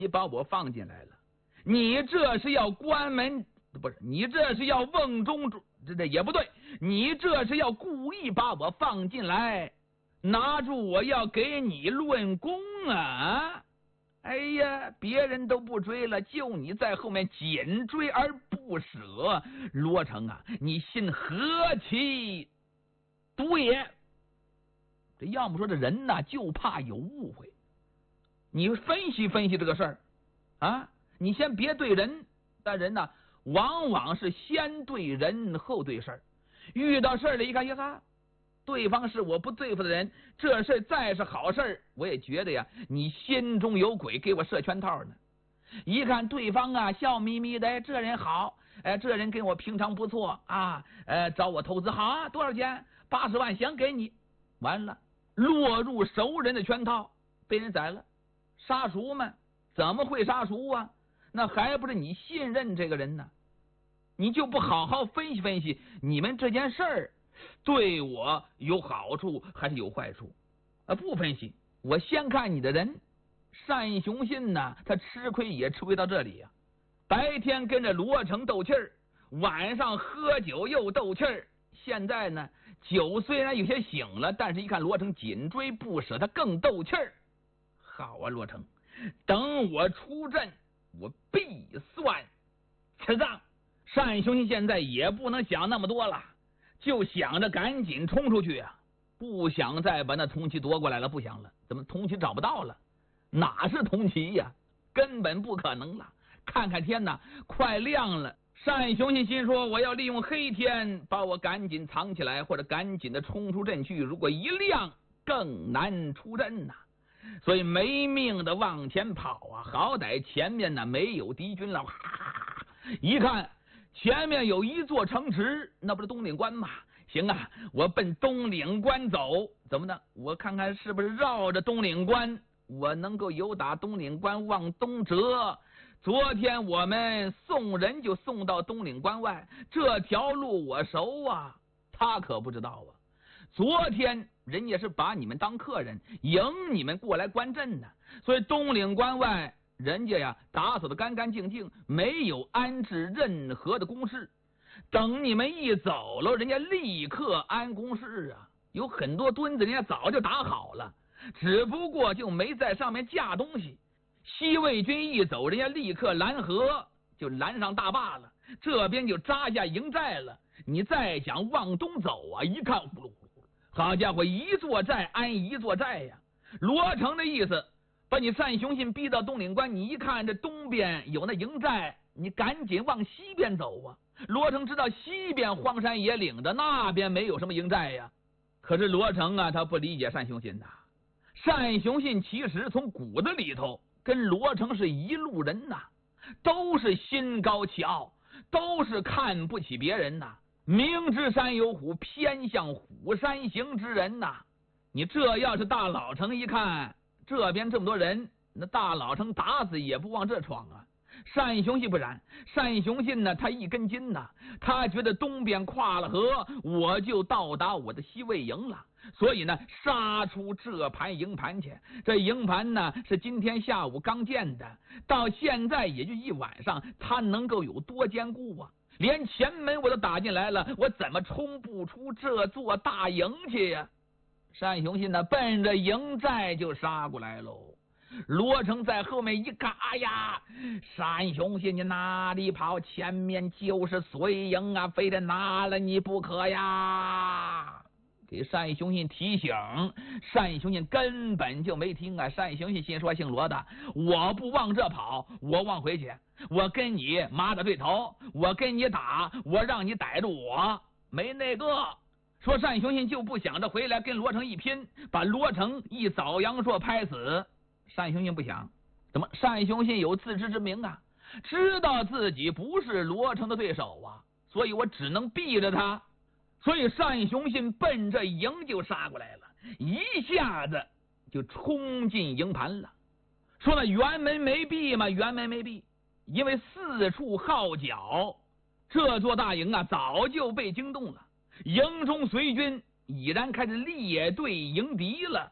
你把我放进来了，你这是要关门，不是？你这是要瓮中这也不对，你这是要故意把我放进来，拿住我要给你论功啊！哎呀，别人都不追了，就你在后面紧追而不舍，罗成啊，你心何其毒也！这要么说这人呐，就怕有误会。你分析分析这个事儿啊，你先别对人，但人呢，往往是先对人后对事儿。遇到事儿了，一看呀，对方是我不对付的人，这事再是好事儿，我也觉得呀，你心中有鬼，给我设圈套呢。一看对方啊，笑眯眯的，这人好，这人跟我平常不错啊，找我投资好啊，多少钱？80万，行，给你。完了，落入熟人的圈套，被人宰了。杀熟吗？怎么会杀熟啊？那还不是你信任这个人呢？你就不好好分析分析，你们这件事儿对我有好处还是有坏处？不分析，我先看你的人。单雄信呢，他吃亏也吃亏到这里呀。白天跟着罗成斗气儿，晚上喝酒又斗气儿。现在呢，酒虽然有些醒了，但是一看罗成紧追不舍，他更斗气儿。好啊，罗成，等我出阵，我必算此账。单雄信现在也不能想那么多了，就想着赶紧冲出去啊，不想再把那铜旗夺过来了，不想了。怎么铜旗找不到了？哪是铜旗呀？根本不可能了。看看天哪，快亮了。单雄信心说，我要利用黑天把我赶紧藏起来，或者赶紧的冲出阵去，如果一亮更难出阵呐。所以没命的往前跑啊，好歹前面呢没有敌军了。一看前面有一座城池，那不是东岭关吗？行啊，我奔东岭关走。怎么呢？我看看是不是绕着东岭关，我能够由打东岭关往东折。昨天我们送人就送到东岭关外，这条路我熟啊。他可不知道啊，昨天人家是把你们当客人，迎你们过来关镇呢，所以东岭关外人家呀打扫的干干净净，没有安置任何的工事。等你们一走了，人家立刻安工事啊，有很多墩子人家早就打好了，只不过就没在上面架东西。西魏军一走，人家立刻拦河，就拦上大坝了，这边就扎下营寨了。你再想往东走啊，一看呼噜呼噜，好家伙，一座寨安一座寨呀。罗成的意思，把你单雄信逼到东岭关，你一看这东边有那营寨，你赶紧往西边走啊。罗成知道西边荒山野岭的，那边没有什么营寨呀。可是罗成啊，他不理解单雄信呐。单雄信其实从骨子里头跟罗成是一路人呐，都是心高气傲，都是看不起别人呐，明知山有虎，偏向虎山行之人呐。你这要是大老成一看这边这么多人，那大老成打死也不往这闯啊。单雄信不然，单雄信呢，他一根筋呐，他觉得东边跨了河，我就到达我的西魏营了，所以呢，杀出这盘营盘去。这营盘呢，是今天下午刚建的，到现在也就一晚上，他能够有多坚固啊？连前门我都打进来了，我怎么冲不出这座大营去呀？单雄信呢，奔着营寨就杀过来喽。罗成在后面一看，哎呀，单雄信你哪里跑？前面就是绥营啊，非得拿了你不可呀！给单雄信提醒，单雄信根本就没听啊。单雄信心说，姓罗的，我不往这跑，我往回去，我跟你马打对头，我跟你打，我让你逮住我，没那个。说单雄信就不想着回来跟罗成一拼，把罗成一枣阳朔拍死。单雄信不想，怎么？单雄信有自知之明啊，知道自己不是罗成的对手啊，所以我只能避着他。所以单雄信奔着营就杀过来了，一下子就冲进营盘了。说那辕门没闭嘛，辕门没闭，因为四处号角，这座大营啊早就被惊动了，营中随军已然开始列队迎敌了。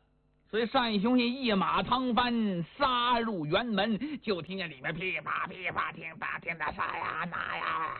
所以单雄信一马唐帆杀入辕门，就听见里面噼啪噼啪，听的啥呀那呀，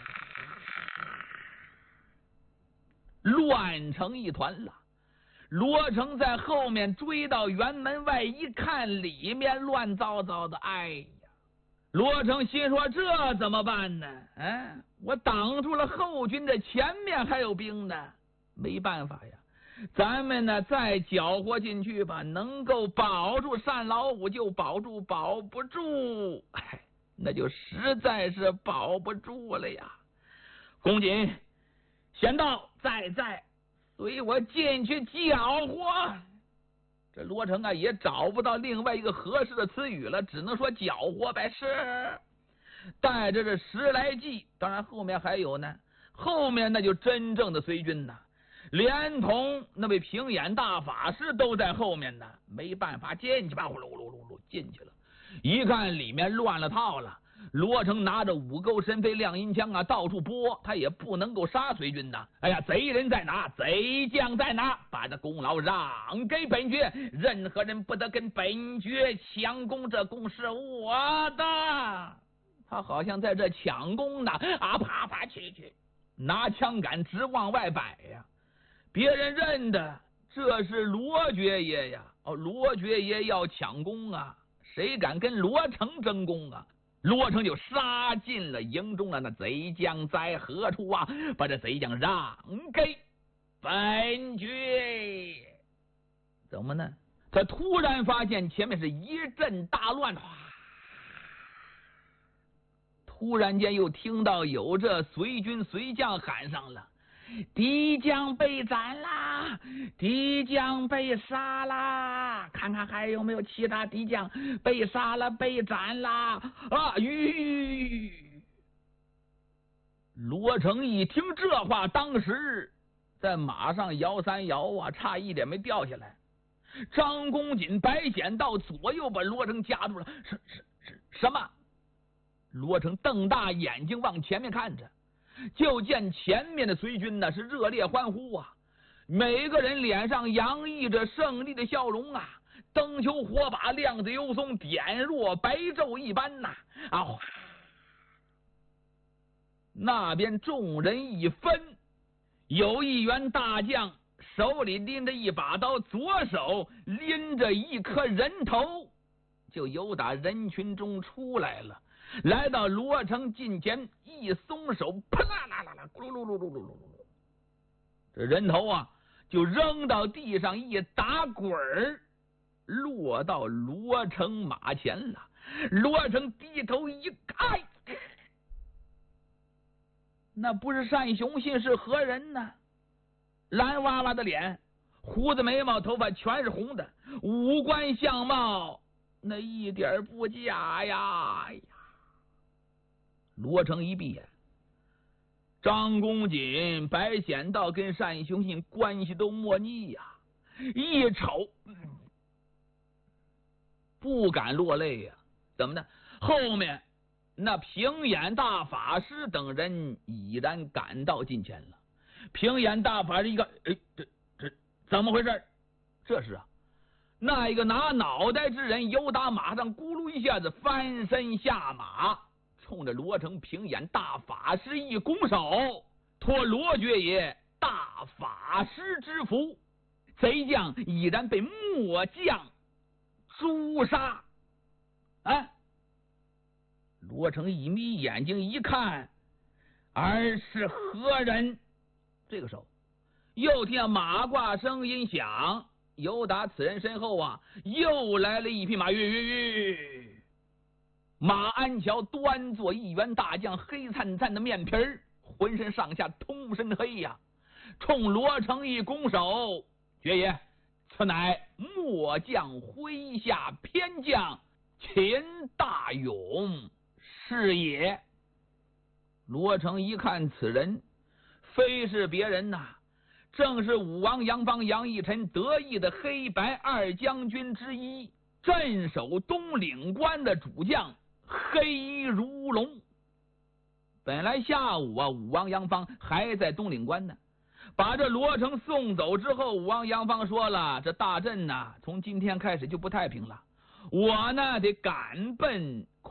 乱成一团了。罗成在后面追到辕门外一看，里面乱糟糟的，哎呀！罗成心说：“这怎么办呢？我挡住了后军，这前面还有兵呢，没办法呀。咱们呢再搅和进去吧，能够保住单老五就保住，保不住，那就实在是保不住了呀。公瑾，贤道在，随我进去搅和。”这罗成啊也找不到另外一个合适的词语了，只能说搅和呗。是带着这10来骑，当然后面还有呢，后面那就真正的随军呐，连同那位平眼大法师都在后面呢。没办法，进去吧，呼噜噜噜噜进去了。一看里面乱了套了，罗成拿着五钩神飞亮银枪啊，到处拨，他也不能够杀随军呐。哎呀，贼人在哪？贼将在哪？把这功劳让给本爵，任何人不得跟本爵抢功，这功是我的。他好像在这抢功呢，啊，啪啪去，拿枪杆直往外摆呀。别人认的这是罗爵爷呀，罗爵爷要抢功啊，谁敢跟罗成争功啊？罗成就杀进了营中了。那贼将在何处啊？把这贼将让给本爵。怎么呢？他突然发现前面是一阵大乱，突然间又听到有这随军随将喊上了：“敌将被斩啦！敌将被杀啦！看看还有没有其他敌将被杀了、被斩啦！”啊！罗成一听这话，当时在马上摇三摇啊，差一点没掉下来。张公瑾、白显道左右把罗成夹住了。是什么？罗成瞪大眼睛往前面看着，就见前面的随军呢是热烈欢呼啊，每个人脸上洋溢着胜利的笑容啊，灯球火把亮得油松，点若白昼一般呐！啊，那边众人一分，有一员大将手里拎着一把刀，左手拎着一颗人头，就由打人群中出来了，来到罗成近前，一松手，啪啦啦啦啦，咕噜噜噜噜噜噜噜，这人头啊就扔到地上，一打滚儿，落到罗成马前了。罗成低头一看，那不是单雄信是何人呢？蓝娃娃的脸，胡子眉毛头发全是红的，五官相貌那一点不假呀！罗成一闭眼，张公瑾、白显道跟单雄信关系都莫逆呀，一瞅不敢落泪呀。怎么呢？后面那平眼大法师等人已然赶到近前了。平眼大法师一个，这怎么回事？这时啊，那一个拿脑袋之人由打马上咕噜一下子翻身下马，冲着罗成平眼大法师一拱手，托罗爵爷大法师之福，贼将已然被末将诛杀。罗成一眯眼睛一看，儿是何人？这个时候又听马褂声音响，由打此人身后啊，又来了一匹马，马鞍桥端坐一员大将，黑灿灿的面皮儿，浑身上下通身黑呀，冲罗成一拱手：“爵爷，此乃末将麾下偏将秦大勇是也。”罗成一看此人，非是别人呐，正是武王杨方杨义臣得意的黑白二将军之一，镇守东岭关的主将黑如龙。本来下午啊，武王杨方还在东岭关呢， 把这罗成送走之后，武王杨芳说了：“这大阵呐，从今天开始就不太平了。我呢，得赶奔